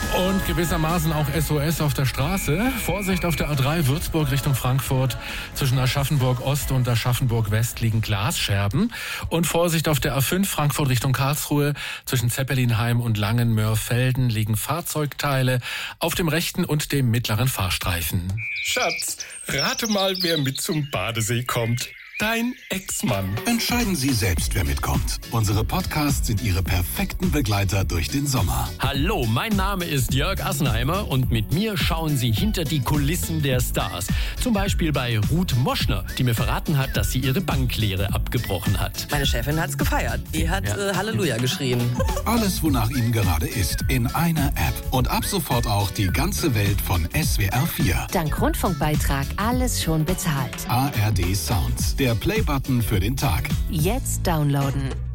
Und gewissermaßen auch SOS auf der Straße. Vorsicht auf der A3 Würzburg Richtung Frankfurt. Zwischen Aschaffenburg Ost und Aschaffenburg West liegen Glasscherben. Und Vorsicht auf der A5 Frankfurt Richtung Karlsruhe. Zwischen Zeppelinheim und Langenmörfelden liegen Fahrzeugteile auf dem rechten und dem mittleren Fahrstreifen. Schatz, rate mal, wer mit zum Badesee kommt. Dein Ex-Mann. Entscheiden Sie selbst, wer mitkommt. Unsere Podcasts sind Ihre perfekten Begleiter durch den Sommer. Hallo, mein Name ist Jörg Assenheimer und mit mir schauen Sie hinter die Kulissen der Stars. Zum Beispiel bei Ruth Moschner, die mir verraten hat, dass sie ihre Banklehre abgebrochen hat. Meine Chefin hat's gefeiert. Die hat Halleluja geschrien. Alles, wonach Ihnen gerade ist, in einer App. Und ab sofort auch die ganze Welt von SWR 4. Dank Rundfunkbeitrag alles schon bezahlt. ARD Sounds, der Play-Button für den Tag. Jetzt downloaden.